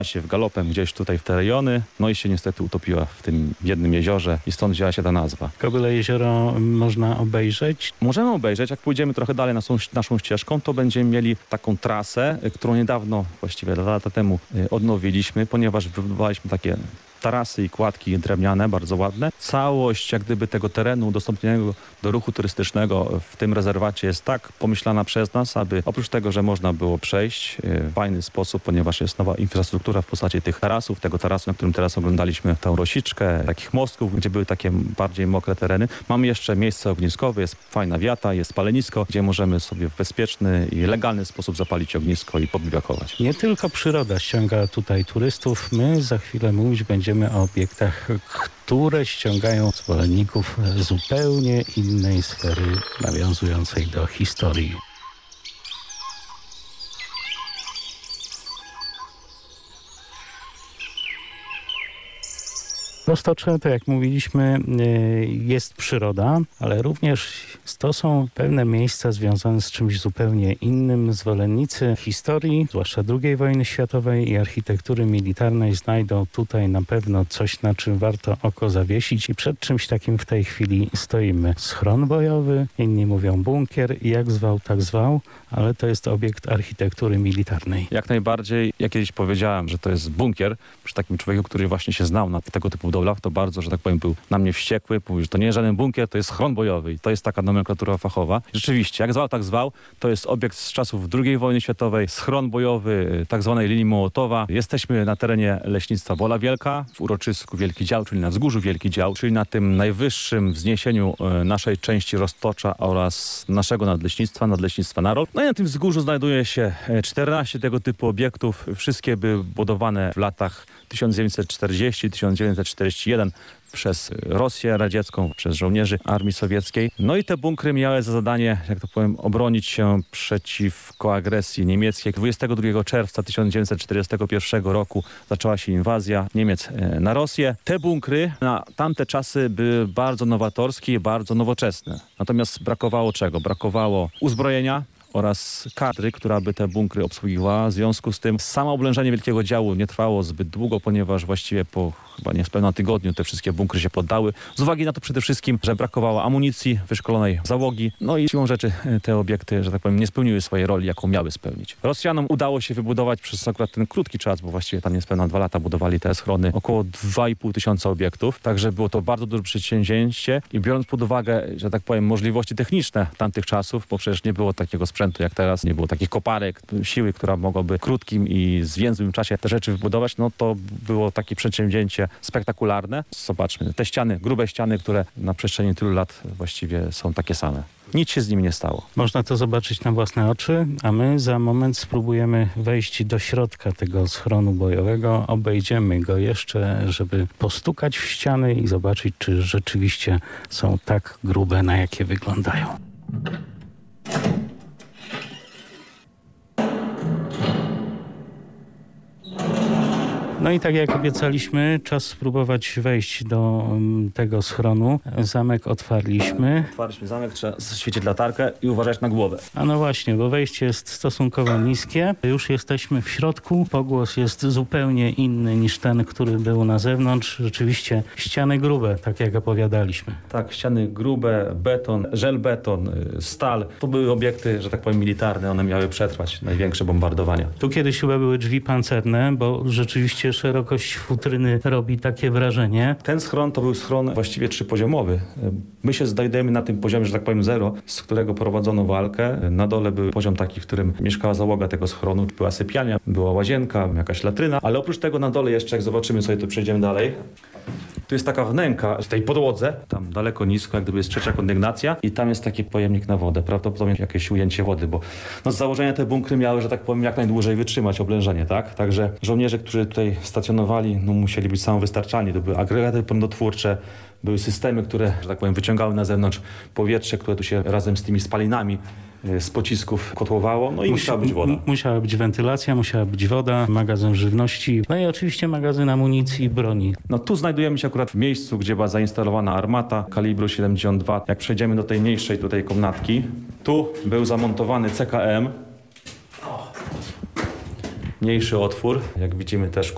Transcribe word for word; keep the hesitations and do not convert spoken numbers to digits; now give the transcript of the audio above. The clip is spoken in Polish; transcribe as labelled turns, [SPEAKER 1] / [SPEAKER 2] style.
[SPEAKER 1] się w galopem gdzieś tutaj w te rejony, no i się niestety utopiła w tym jednym jeziorze i stąd wzięła się ta nazwa.
[SPEAKER 2] Kobyle jezioro można obejrzeć?
[SPEAKER 1] Możemy obejrzeć, jak pójdziemy trochę dalej naszą, naszą ścieżką, to będziemy mieli taką trasę, którą niedawno, właściwie dwa lata temu odnowiliśmy, ponieważ wybudowaliśmy takie tarasy i kładki drewniane, bardzo ładne. Całość jak gdyby tego terenu udostępnionego do ruchu turystycznego w tym rezerwacie jest tak pomyślana przez nas, aby oprócz tego, że można było przejść w fajny sposób, ponieważ jest nowa infrastruktura w postaci tych tarasów, tego tarasu, na którym teraz oglądaliśmy tę rosiczkę, takich mostków, gdzie były takie bardziej mokre tereny. Mamy jeszcze miejsce ogniskowe, jest fajna wiata, jest palenisko, gdzie możemy sobie w bezpieczny i legalny sposób zapalić ognisko i pobiwakować.
[SPEAKER 2] Nie tylko przyroda ściąga tutaj turystów. My za chwilę mówić będziemy o obiektach, które ściągają zwolenników zupełnie innej sfery nawiązującej do historii. W Roztoczy, to jak mówiliśmy, jest przyroda, ale również to są pewne miejsca związane z czymś zupełnie innym. Zwolennicy historii, zwłaszcza drugiej wojny światowej i architektury militarnej, znajdą tutaj na pewno coś, na czym warto oko zawiesić i przed czymś takim w tej chwili stoimy. Schron bojowy, inni mówią bunkier, jak zwał, tak zwał, ale to jest obiekt architektury militarnej.
[SPEAKER 1] Jak najbardziej, ja kiedyś powiedziałem, że to jest bunkier, przy takim człowieku, który właśnie się znał na tego typu budowlach, to bardzo, że tak powiem, był na mnie wściekły. Mówił, że to nie jest żaden bunkier, to jest schron bojowy i to jest taka nomenklatura fachowa. Rzeczywiście, jak zwał, tak zwał, to jest obiekt z czasów drugiej wojny światowej, schron bojowy tak zwanej linii Mołotowa. Jesteśmy na terenie leśnictwa Wola Wielka, w uroczysku Wielki Dział, czyli na wzgórzu Wielki Dział, czyli na tym najwyższym wzniesieniu naszej części Roztocza oraz naszego nadleśnictwa, nadleśnictwa Narol. No i na tym wzgórzu znajduje się czternaście tego typu obiektów. Wszystkie były budowane w latach tysiąc dziewięćset czterdziesty do tysiąc dziewięćset czterdziestego pierwszego przez Rosję radziecką, przez żołnierzy armii sowieckiej. No i te bunkry miały za zadanie, jak to powiem, obronić się przeciwko agresji niemieckiej. dwudziestego drugiego czerwca tysiąc dziewięćset czterdziestego pierwszego roku zaczęła się inwazja Niemiec na Rosję. Te bunkry na tamte czasy były bardzo nowatorskie i bardzo nowoczesne. Natomiast brakowało czego? Brakowało uzbrojenia oraz kadry, która by te bunkry obsługiwała. W związku z tym samo oblężenie Wielkiego Działu nie trwało zbyt długo, ponieważ właściwie po chyba niespełna tygodniu te wszystkie bunkry się poddały. Z uwagi na to przede wszystkim, że brakowało amunicji, wyszkolonej załogi, no i siłą rzeczy te obiekty, że tak powiem, nie spełniły swojej roli, jaką miały spełnić. Rosjanom udało się wybudować przez akurat ten krótki czas, bo właściwie tam niespełna dwa lata budowali te schrony, około dwa i pół tysiąca obiektów, także było to bardzo duże przedsięwzięcie i biorąc pod uwagę, że tak powiem, możliwości techniczne tamtych czasów, bo przecież nie było takiego sprzętu jak teraz, nie było takich koparek, siły, która mogłaby w krótkim i zwięzłym czasie te rzeczy wybudować, no to było takie przedsięwzięcie spektakularne. Zobaczmy, te ściany, grube ściany, które na przestrzeni tylu lat właściwie są takie same. Nic się z nimi nie stało.
[SPEAKER 2] Można to zobaczyć na własne oczy, a my za moment spróbujemy wejść do środka tego schronu bojowego. Obejdziemy go jeszcze, żeby postukać w ściany i zobaczyć, czy rzeczywiście są tak grube, na jakie wyglądają. No i tak jak obiecaliśmy, czas spróbować wejść do tego schronu. Zamek otwarliśmy.
[SPEAKER 1] Otwarliśmy zamek, trzeba zaświecić latarkę i uważać na głowę.
[SPEAKER 2] A no właśnie, bo wejście jest stosunkowo niskie. Już jesteśmy w środku. Pogłos jest zupełnie inny niż ten, który był na zewnątrz. Rzeczywiście ściany grube, tak jak opowiadaliśmy.
[SPEAKER 1] Tak, ściany grube, beton, żelbeton, stal. To były obiekty, że tak powiem, militarne. One miały przetrwać największe bombardowania.
[SPEAKER 2] Tu kiedyś chyba były drzwi pancerne, bo rzeczywiście szerokość futryny robi takie wrażenie.
[SPEAKER 1] Ten schron to był schron właściwie trzypoziomowy. My się znajdujemy na tym poziomie, że tak powiem zero, z którego prowadzono walkę. Na dole był poziom taki, w którym mieszkała załoga tego schronu. Była sypialnia, była łazienka, jakaś latryna, ale oprócz tego na dole jeszcze, jak zobaczymy sobie, to przejdziemy dalej. Tu jest taka wnęka w tej podłodze, tam daleko nisko, jak gdyby jest trzecia kondygnacja i tam jest taki pojemnik na wodę, prawdopodobnie jakieś ujęcie wody, bo no z założenia te bunkry miały, że tak powiem, jak najdłużej wytrzymać oblężenie, tak? Także żołnierze, którzy tutaj stacjonowali, no musieli być samowystarczalni. To były agregaty prądotwórcze, były systemy, które, że tak powiem, wyciągały na zewnątrz powietrze, które tu się razem z tymi spalinami z pocisków kotłowało, no i
[SPEAKER 2] Musi,
[SPEAKER 1] musiała być woda.
[SPEAKER 2] Musiała być wentylacja, musiała być woda, magazyn żywności, no i oczywiście magazyn amunicji i broni.
[SPEAKER 1] No tu znajdujemy się akurat w miejscu, gdzie była zainstalowana armata kalibru siedemdziesiąt dwa. Jak przejdziemy do tej mniejszej tutaj komnatki, tu był zamontowany C K M. Mniejszy otwór, jak widzimy też